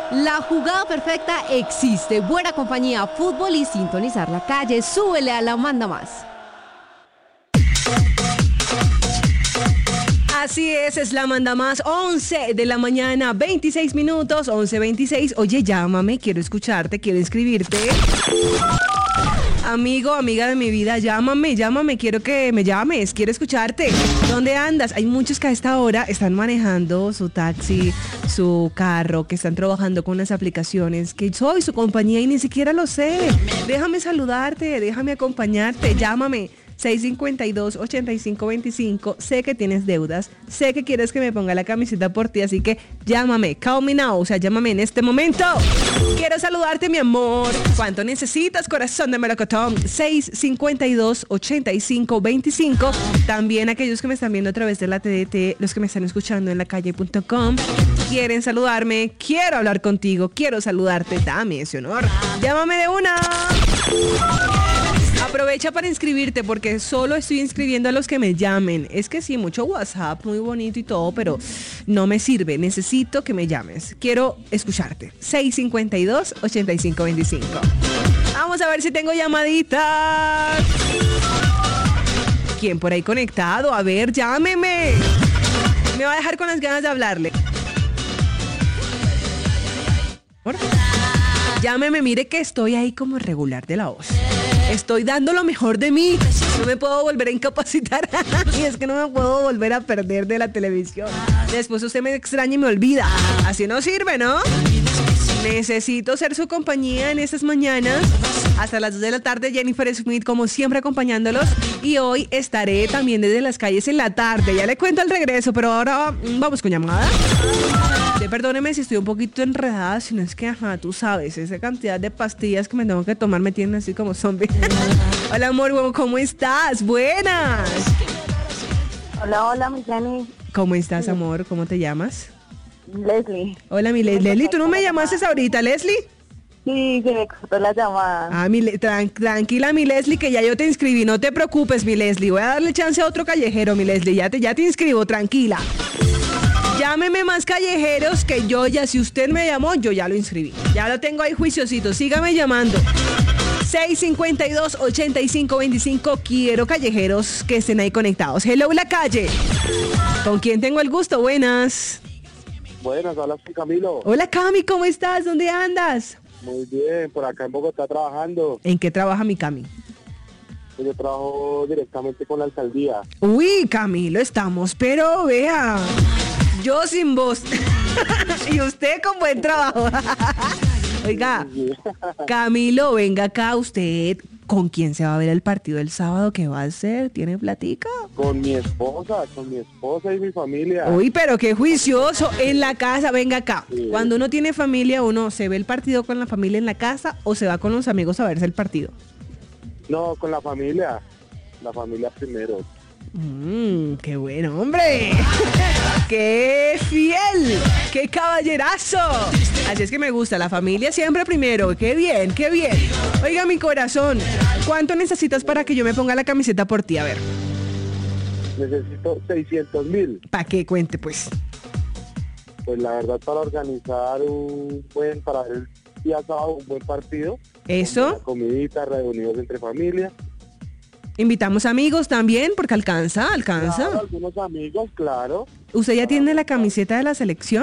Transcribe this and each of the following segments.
La jugada perfecta existe. Buena compañía, fútbol y sintonizar la calle. Súbele a la manda más. Así es la manda más. 11 de la mañana, 26 minutos, 11:26. Oye, llámame, quiero escucharte, quiero inscribirte. Amigo, amiga de mi vida, llámame, quiero que me llames, quiero escucharte. ¿Dónde andas? Hay muchos que a esta hora están manejando su taxi, su carro, que están trabajando con unas aplicaciones, que soy su compañía y ni siquiera lo sé. Déjame saludarte, déjame acompañarte, llámame. 652-8525. Sé que tienes deudas, sé que quieres que me ponga la camiseta por ti, así que llámame, call me now, o sea, llámame en este momento. Quiero saludarte, mi amor. ¿Cuánto necesitas, corazón de melocotón? 652-8525. También aquellos que me están viendo a través de la TDT, los que me están escuchando en lacalle.com, quieren saludarme, quiero hablar contigo, quiero saludarte, dame ese honor. Llámame de una. Aprovecha para inscribirte porque solo estoy inscribiendo a los que me llamen. Es que sí, mucho WhatsApp, muy bonito y todo, pero no me sirve. Necesito que me llames. Quiero escucharte. 652-8525. Vamos a ver si tengo llamaditas. ¿Quién por ahí conectado? A ver, llámeme. Me va a dejar con las ganas de hablarle. Llámeme, mire que estoy ahí como regular de la voz. Estoy dando lo mejor de mí. No me puedo volver a incapacitar. Y es que no me puedo volver a perder de la televisión. Después usted me extraña y me olvida. Así no sirve, ¿no? Necesito ser su compañía en estas mañanas. Hasta las 2 de la tarde, Jennifer Smith, como siempre, acompañándolos. Y hoy estaré también desde las calles en la tarde. Ya le cuento al regreso, pero ahora vamos con llamada. Perdóneme si estoy un poquito enredada, si no es que, tú sabes, esa cantidad de pastillas que me tengo que tomar me tienen así como zombie. Hola, amor, ¿cómo estás? Buenas. Hola, mi Jenny. ¿Cómo estás, amor? ¿Cómo te llamas? Leslie. Hola, mi Leslie. ¿Tú no me llamaste ahorita, Leslie? Sí, se me cortó la llamada. Tranquila, mi Leslie, que ya yo te inscribí. No te preocupes, mi Leslie. Voy a darle chance a otro callejero, mi Leslie. Ya te inscribo, tranquila. Llámeme más callejeros que yo ya, si usted me llamó, yo ya lo inscribí. Ya lo tengo ahí juiciosito, sígame llamando. 652-8525, quiero callejeros que estén ahí conectados. Hello, la calle. ¿Con quién tengo el gusto? Buenas. Buenas, hablas con Camilo. Hola, Cami, ¿cómo estás? ¿Dónde andas? Muy bien, por acá en Bogotá trabajando. ¿En qué trabaja mi Cami? Yo trabajo directamente con la alcaldía. Uy, Camilo, estamos, pero vea... Yo sin voz. Y usted con buen trabajo. Oiga, Camilo, venga acá usted. ¿Con quién se va a ver el partido el sábado? ¿Qué va a hacer? ¿Tiene platica? Con mi esposa y mi familia. Uy, pero qué juicioso. En la casa, venga acá. Sí. Cuando uno tiene familia, ¿uno se ve el partido con la familia en la casa o se va con los amigos a verse el partido? No, con la familia. La familia primero. ¡Qué bueno, hombre! ¡Qué fiel! ¡Qué caballerazo! Así es que me gusta, la familia siempre primero. ¡Qué bien, qué bien! Oiga, mi corazón, ¿cuánto necesitas para que yo me ponga la camiseta por ti? A ver. Necesito 600,000. ¿Para qué? Cuente, pues. Pues la verdad, para organizar para ver el día sábado un buen partido. ¿Eso? Comidita, reunidos entre familia. Invitamos amigos también, porque alcanza. Claro, algunos amigos, claro. ¿Usted ya tiene la camiseta de la selección?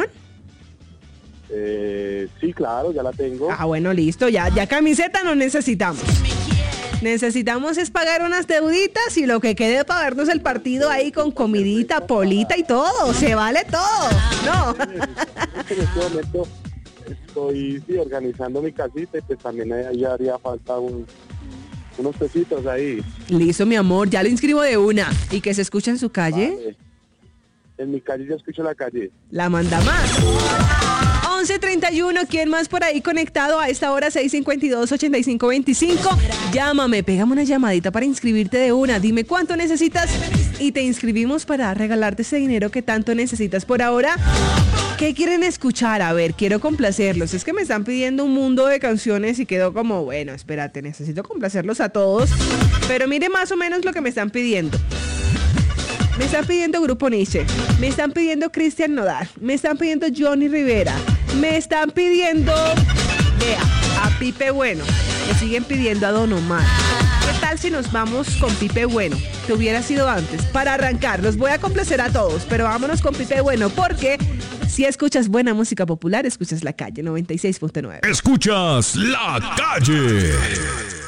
Sí, claro, ya la tengo. Ah, bueno, listo, ya camiseta no necesitamos. Necesitamos es pagar unas deuditas y lo que quede para vernos el partido ahí con comidita, polita y todo. Se vale todo, ¿no? En este momento estoy organizando mi casita y pues también ahí haría falta unos pesitos ahí. Listo, mi amor, ya lo inscribo de una. ¿Y que se escucha en su calle? Vale. En mi calle ya escucho la calle. La manda más. 11:31, ¿quién más por ahí conectado a esta hora? 652-8525. Llámame, pégame una llamadita para inscribirte de una. Dime cuánto necesitas y te inscribimos para regalarte ese dinero que tanto necesitas. Por ahora, ¿qué quieren escuchar? A ver, quiero complacerlos. Es que me están pidiendo un mundo de canciones y quedo como, bueno, espérate, necesito complacerlos a todos. Pero mire más o menos lo que me están pidiendo. Me están pidiendo Grupo Nietzsche, me están pidiendo Cristian Nodal, me están pidiendo Johnny Rivera, Me están pidiendo, vea, a Pipe Bueno. Me siguen pidiendo a Don Omar. ¿Qué tal si nos vamos con Pipe Bueno? Te hubiera sido antes. Para arrancar, los voy a complacer a todos, pero vámonos con Pipe Bueno, porque si escuchas buena música popular, escuchas La Calle 96.9. Escuchas La Calle.